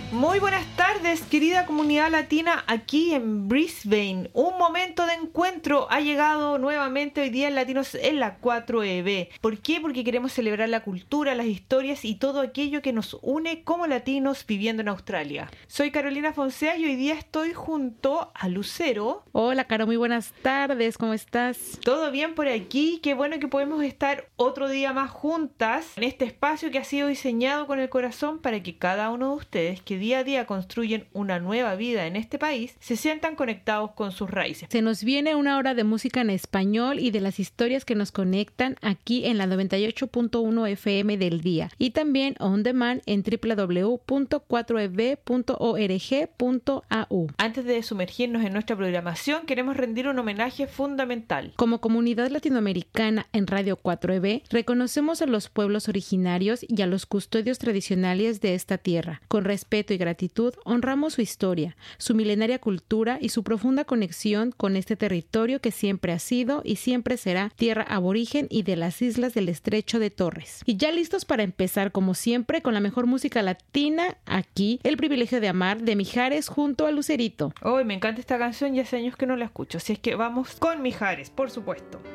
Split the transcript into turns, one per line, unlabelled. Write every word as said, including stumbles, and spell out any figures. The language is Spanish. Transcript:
Muy buenas tardes, querida comunidad latina aquí en Brisbane. Un momento de encuentro ha llegado nuevamente hoy día en Latinos en la cuatro E B. ¿Por qué? Porque queremos celebrar la cultura, las historias y todo aquello que nos une como latinos viviendo en Australia. Soy Carolina Fonsea y hoy día estoy junto a Lucero.
Hola, Caro, muy buenas tardes, ¿cómo estás?
¿Todo bien por aquí? Qué bueno que podemos estar otro día más juntas en este espacio que ha sido diseñado con el corazón para que cada uno de ustedes que día a día construyen una nueva vida en este país se sientan conectados con sus raíces.
Se nos viene una hora de música en español y de las historias que nos conectan aquí en la noventa y ocho punto uno F M del día y también on demand en doble u doble u doble u punto cuatro e b punto org punto a u.
Antes de sumergirnos en nuestra programación, queremos rendir un homenaje fundamental.
Como comunidad latinoamericana en Radio cuatro E B, reconocemos a los pueblos originarios y a los custodios tradicionales de esta tierra. Con respeto y gratitud, honramos su historia, su milenaria cultura y su profunda conexión con este territorio que siempre ha sido y siempre será tierra aborigen y de las islas del Estrecho de Torres. Y ya listos para empezar, como siempre, con la mejor música latina, aquí, El privilegio de amar, de Mijares junto a Lucerito.
Oh, me encanta esta canción y hace años que no la escucho, así es que vamos con Mijares, por supuesto.